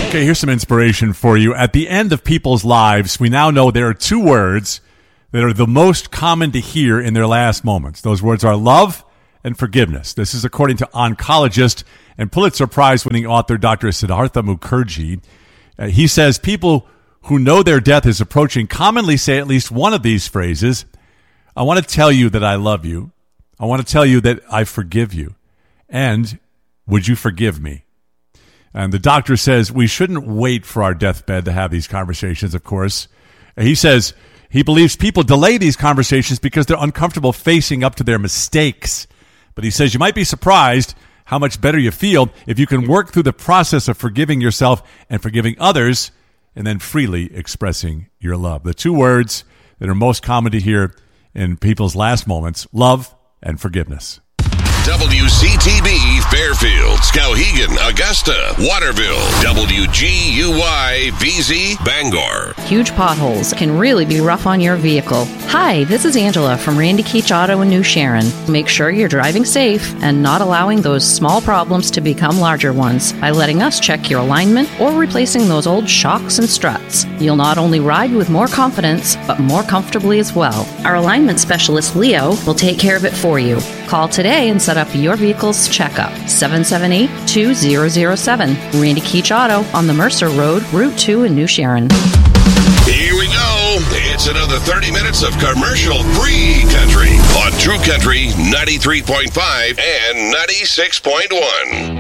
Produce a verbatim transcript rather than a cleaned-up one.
Okay, here's some inspiration for you. At the end of people's lives, we now know there are two words that are the most common to hear in their last moments. Those words are love and forgiveness. This is according to oncologist and Pulitzer Prize-winning author Doctor Siddhartha Mukherjee. Uh, he says people who know their death is approaching commonly say at least one of these phrases. I want to tell you that I love you. I want to tell you that I forgive you. And would you forgive me? And the doctor says we shouldn't wait for our deathbed to have these conversations, of course. He says he believes people delay these conversations because they're uncomfortable facing up to their mistakes. But he says you might be surprised how much better you feel if you can work through the process of forgiving yourself and forgiving others and then freely expressing your love. The two words that are most common to hear in people's last moments, love and forgiveness. W C T B, Fairfield, Skowhegan, Augusta, Waterville, W G U Y, V Z, Bangor. Huge potholes can really be rough on your vehicle. Hi, this is Angela from Randy Keach Auto in New Sharon. Make sure you're driving safe and not allowing those small problems to become larger ones by letting us check your alignment or replacing those old shocks and struts. You'll not only ride with more confidence, but more comfortably as well. Our alignment specialist, Leo, will take care of it for you. Call today and set up your vehicle's checkup. seven seven eight, two zero zero seven. Randy Keach Auto on the Mercer Road, Route two in New Sharon. Here we go. It's another thirty minutes of commercial-free country on True Country ninety-three point five and ninety-six point one.